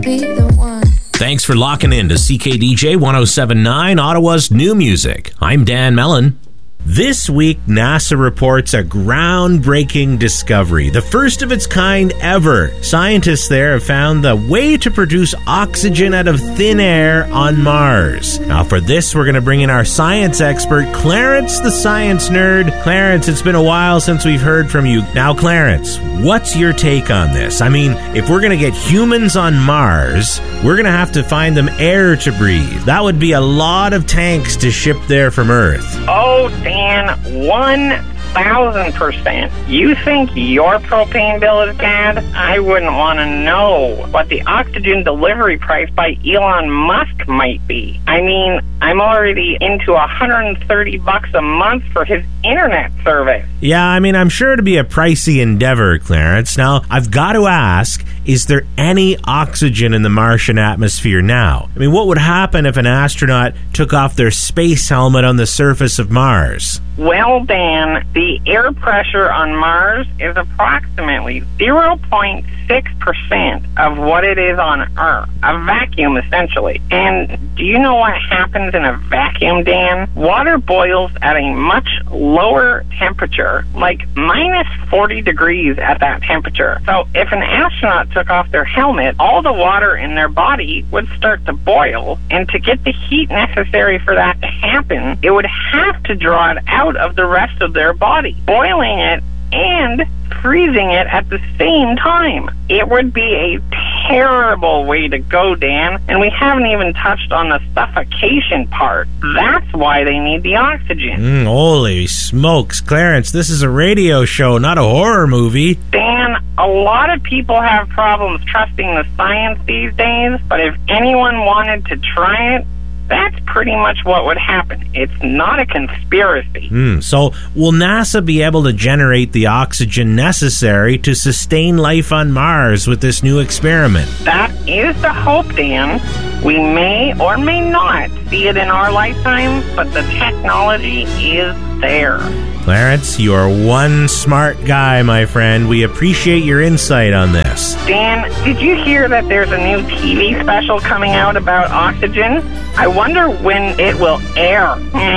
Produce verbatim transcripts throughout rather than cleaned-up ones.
be the one. Thanks for locking in to C K D J one oh seven point nine, Ottawa's new music. I'm Dan Mellon. This week, NASA reports a groundbreaking discovery, the first of its kind ever. Scientists there have found the way to produce oxygen out of thin air on Mars. Now, for this, we're going to bring in our science expert, Clarence the Science Nerd. Clarence, it's been a while since we've heard from you. Now, Clarence, what's your take on this? I mean, if we're going to get humans on Mars, we're going to have to find them air to breathe. That would be a lot of tanks to ship there from Earth. Oh, damn. And one thousand percent. You think your propane bill is bad? I wouldn't want to know what the oxygen delivery price by Elon Musk might be. I mean, I'm already into one hundred thirty bucks a month for his internet service. Yeah, I mean, I'm sure it'd be a pricey endeavor, Clarence. Now, I've got to ask, is there any oxygen in the Martian atmosphere now? I mean, what would happen if an astronaut took off their space helmet on the surface of Mars? Well, Dan, the air pressure on Mars is approximately zero point six percent of what it is on Earth. A vacuum, essentially. And do you know what happens in a vacuum, Dan? Water boils at a much lower temperature, like minus forty degrees at that temperature. So if an astronaut took off their helmet, all the water in their body would start to boil, and to get the heat necessary for that to happen, it would have to draw it out of the rest of their body, boiling it and freezing it at the same time. It would be a terrible way to go, Dan, and we haven't even touched on the suffocation part. That's why they need the oxygen. Mm, holy smokes, Clarence, this is a radio show, not a horror movie. Dan, a lot of people have problems trusting the science these days, but if anyone wanted to try it, that's pretty much what would happen. It's not a conspiracy. Mm, so will NASA be able to generate the oxygen necessary to sustain life on Mars with this new experiment? That is the hope, Dan. We may or may not see it in our lifetime, but the technology is there. Clarence, you are one smart guy, my friend. We appreciate your insight on this. Dan, did you hear that there's a new T V special coming out about oxygen? I wonder when it will air.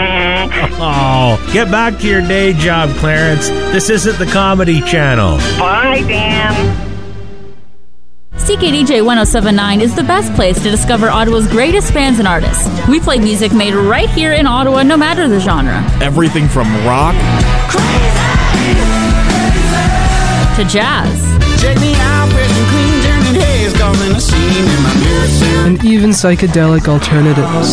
Oh, get back to your day job, Clarence. This isn't the Comedy Channel. Bye, Dan. C K D J one oh seven point nine is the best place to discover Ottawa's greatest bands and artists. We play music made right here in Ottawa, no matter the genre. Everything from rock to jazz. And even psychedelic alternatives.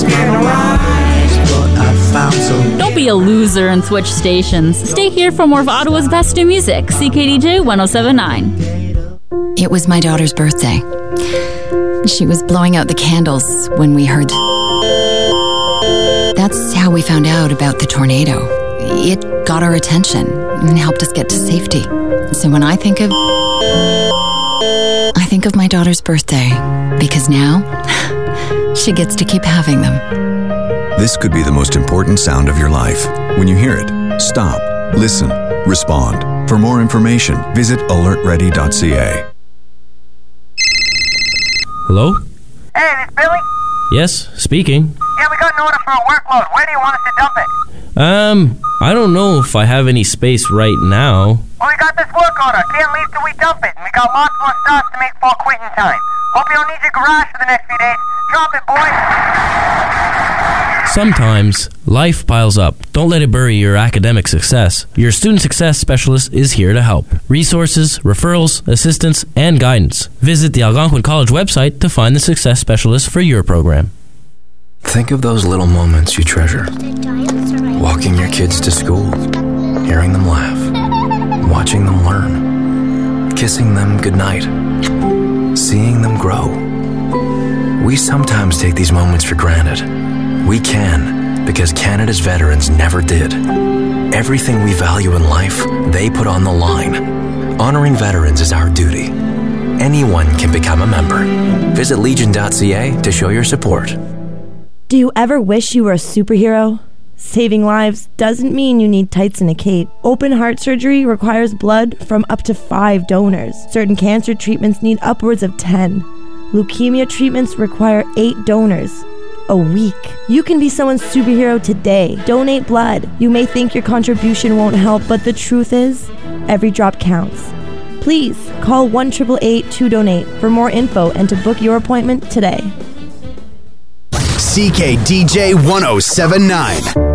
Don't be a loser and switch stations. Stay here for more of Ottawa's best new music. C K D J one oh seven point nine. It was my daughter's birthday. She was blowing out the candles when we heard... That's how we found out about the tornado. It got our attention and helped us get to safety. So when I think of... I think of my daughter's birthday, because now she gets to keep having them. This could be the most important sound of your life. When you hear it, stop, listen, respond. For more information, visit alert ready dot c a. Hello? Hey, this Billy? Yes, speaking. Yeah, we got an order for a workload. Where do you want us to dump it? Um, I don't know if I have any space right now. Well, we got this work order. Can't leave till we dump it. And we got lots more starts to make for quitting time. Hope you don't need your garage for the next few days. Drop it, boys. Sometimes life piles up. Don't let it bury your academic success. Your student success specialist is here to help. Resources, referrals, assistance, and guidance. Visit the Algonquin College website to find the success specialist for your program. Think of those little moments you treasure. Walking your kids to school, hearing them laugh, watching them learn, kissing them goodnight, seeing them grow. We sometimes take these moments for granted. We can, because Canada's veterans never did. Everything we value in life, they put on the line. Honoring veterans is our duty. Anyone can become a member. Visit legion dot c a to show your support. Do you ever wish you were a superhero? Saving lives doesn't mean you need tights and a cape. Open heart surgery requires blood from up to five donors. Certain cancer treatments need upwards of ten. Leukemia treatments require eight donors a week. You can be someone's superhero today. Donate blood. You may think your contribution won't help, but the truth is, every drop counts. Please call one eight eight eight two donate for more info and to book your appointment today. C K D J one oh seven nine.